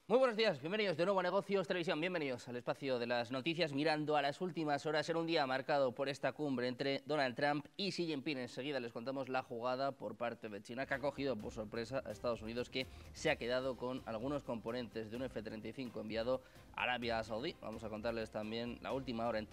Muy buenos días, bienvenidos de nuevo a Negocios Televisión, bienvenidos al espacio de las noticias mirando a las últimas horas en un día marcado por esta cumbre entre Donald Trump y Xi Jinping. Enseguida les contamos la jugada por parte de China que ha cogido por sorpresa a Estados Unidos, que se ha quedado con algunos componentes de un F-35 enviado a Arabia Saudí. Vamos a contarles también la última hora